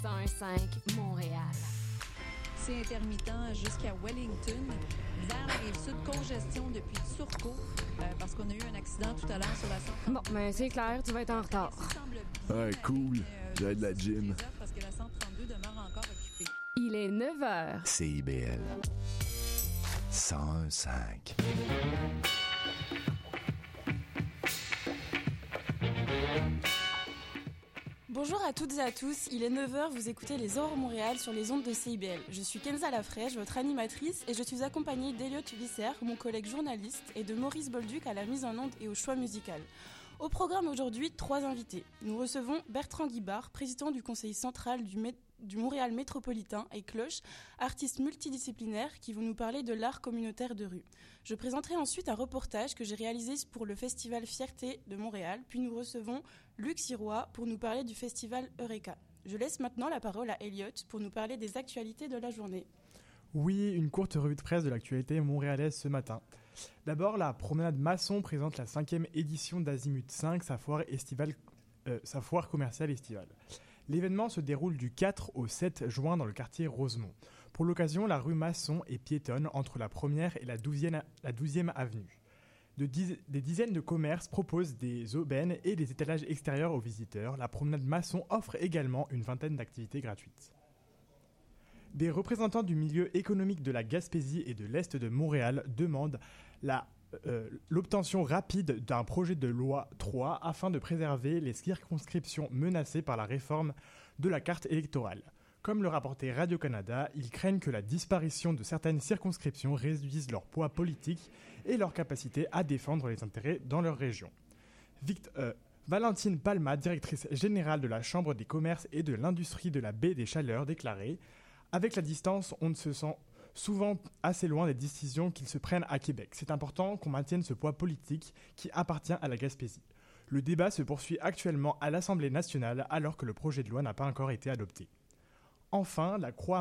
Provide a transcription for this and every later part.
101.5 Montréal. C'est intermittent jusqu'à Wellington. Vers la Rive-Sud, congestion depuis Turcot, parce qu'on a eu un accident tout à l'heure sur la 132. Bon, mais c'est clair, tu vas être en retard. Ouais, cool. J'ai de la gym. Parce que la 132 demeure encore occupée. Il est 9h. CIBL 101.5. Bonjour à toutes et à tous, il est 9h, vous écoutez les Aurores Montréal sur les ondes de CIBL. Je suis Kenza Lafrèche, votre animatrice, et je suis accompagnée d'Eliott Visser, mon collègue journaliste, et de Maurice Bolduc à la mise en onde et au choix musical. Au programme aujourd'hui, 3 invités. Nous recevons Bertrand Guibard, président du conseil central du Montréal métropolitain, et Cloche, artiste multidisciplinaire qui vont nous parler de l'art communautaire de rue. Je présenterai ensuite un reportage que j'ai réalisé pour le festival Fierté de Montréal, puis nous recevons Luc Sirois pour nous parler du festival Eureka. Je laisse maintenant la parole à Eliott pour nous parler des actualités de la journée. Oui, une courte revue de presse de l'actualité montréalaise ce matin. D'abord, la promenade Masson présente la 5e édition d'Azimut 5, sa foire commerciale estivale. L'événement se déroule du 4 au 7 juin dans le quartier Rosemont. Pour l'occasion, la rue Masson est piétonne entre la 1er et la 12e avenue. Des dizaines de commerces proposent des aubaines et des étalages extérieurs aux visiteurs. La promenade Masson offre également une vingtaine d'activités gratuites. Des représentants du milieu économique de la Gaspésie et de l'Est de Montréal demandent l'obtention rapide d'un projet de loi 3 afin de préserver les circonscriptions menacées par la réforme de la carte électorale. Comme le rapportait Radio-Canada, ils craignent que la disparition de certaines circonscriptions réduise leur poids politique et leur capacité à défendre les intérêts dans leur région. Valentine Palma, directrice générale de la Chambre des commerces et de l'industrie de la baie des Chaleurs, déclarait « Avec la distance, on ne se sent souvent assez loin des décisions qu'ils se prennent à Québec. C'est important qu'on maintienne ce poids politique qui appartient à la Gaspésie. Le débat se poursuit actuellement à l'Assemblée nationale alors que le projet de loi n'a pas encore été adopté. Enfin, la croix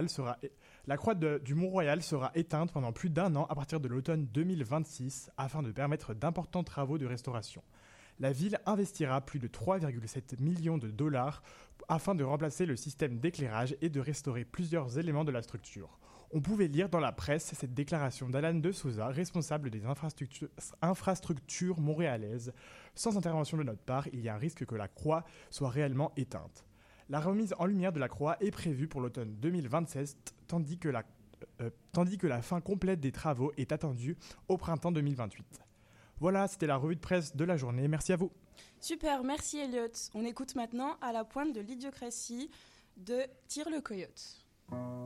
du Mont-Royal sera éteinte pendant plus d'1 an à partir de l'automne 2026 afin de permettre d'importants travaux de restauration. La ville investira plus de 3,7 millions de dollars afin de remplacer le système d'éclairage et de restaurer plusieurs éléments de la structure. On pouvait lire dans la presse cette déclaration d'Alan de Souza, responsable des infrastructures montréalaises. Sans intervention de notre part, il y a un risque que la croix soit réellement éteinte. La remise en lumière de la croix est prévue pour l'automne 2027, tandis que la fin complète des travaux est attendue au printemps 2028. Voilà, c'était la revue de presse de la journée. Merci à vous. Super, merci Eliott. On écoute maintenant À la pointe de l'idiocratie de Tire le Coyote.